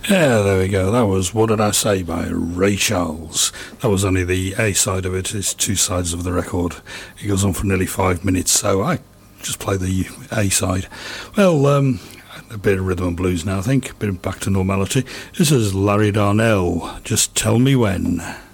Yeah, there we go. That was What Did I Say by Ray Charles. That was only the A side of it. It's two sides of the record. It goes on for nearly 5 minutes, so I just play the A side. Well, a bit of rhythm and blues now, I think. A bit back to normality. This is Larry Darnell. Just Tell Me When.